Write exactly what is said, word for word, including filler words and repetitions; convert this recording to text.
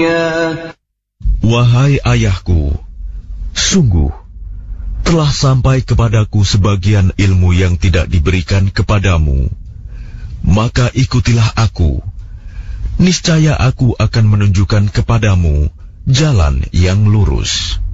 الدنيا. Wahai ayahku, sungguh telah sampai kepadaku sebagian ilmu yang tidak diberikan kepadamu. Maka ikutilah aku. Niscaya aku akan menunjukkan kepadamu jalan yang lurus.